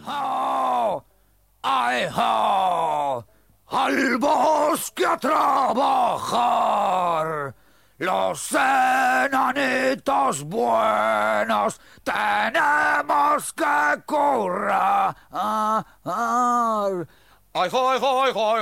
¡Ho! ¡Ay, ho! ¡Al bosque a trabajar! Los enanitos buenos tenemos que currar. ¡Ay, ay, ay, ay!